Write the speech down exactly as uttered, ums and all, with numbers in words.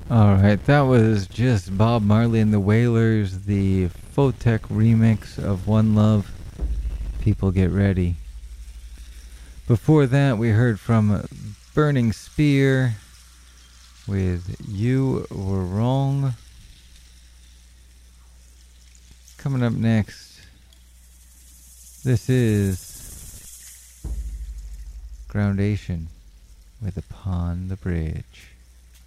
All right, that was just Bob Marley and the Wailers, the Photech remix of One Love. People get ready. Before that, we heard from Burning Spear with You Were Wrong. Coming up next, this is Groundation with Upon the Bridge.